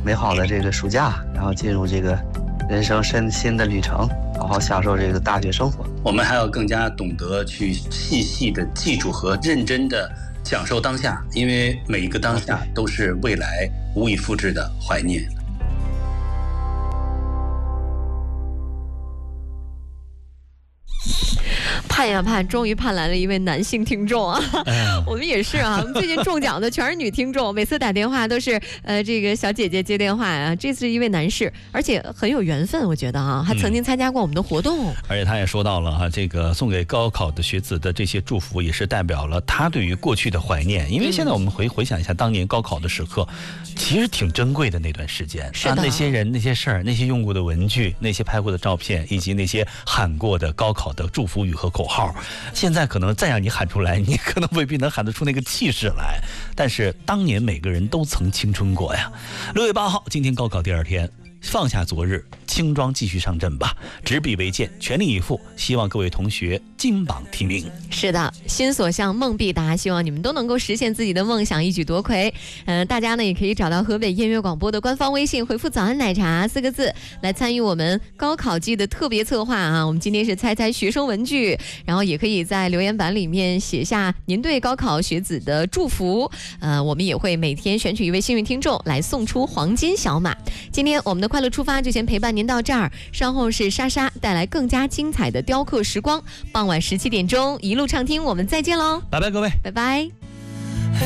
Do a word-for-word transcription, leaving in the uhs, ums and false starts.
美好的这个暑假，然后进入这个人生新新的旅程，好好享受这个大学生活。 我们还要更加懂得去细细的记住和认真的享受当下，因为每一个当下都是未来无以复制的怀念。 盼呀盼，终于盼来了一位男性听众啊！嗯、我们也是啊，我们最近中奖的全是女听众，每次打电话都是呃这个小姐姐接电话啊。这次是一位男士，而且很有缘分，我觉得啊，还曾经参加过我们的活动。嗯、 而且他也说到了哈、啊，这个送给高考的学子的这些祝福，也是代表了他对于过去的怀念。因为现在我们回回想一下当年高考的时刻，其实挺珍贵的那段时间。 是的， 啊、那些人、那些事儿、那些用过的文具、那些拍过的照片，以及那些喊过的高考的祝福语和口号。现在可能再让你喊出来，你可能未必能喊得出那个气势来，但是当年每个人都曾青春过呀。六月八号，今天高考第二天，放下昨日，轻装继续上阵吧，执笔为鉴，全力以赴，希望各位同学金榜题名。 是的，心所向，梦必达，希望你们都能够实现自己的梦想，一举夺魁。嗯、呃，大家呢也可以找到河北音乐广播的官方微信，回复早安奶茶四个字来参与我们高考季的特别策划啊。我们今天是猜猜学生文具，然后也可以在留言板里面写下您对高考学子的祝福。呃，我们也会每天选取一位幸运听众来送出黄金小马。今天我们的快乐出发就先陪伴您到这儿，稍后是莎莎带来更加精彩的雕刻时光，傍晚十七点钟一路畅听，我们再见喽， 拜拜各位， 拜拜。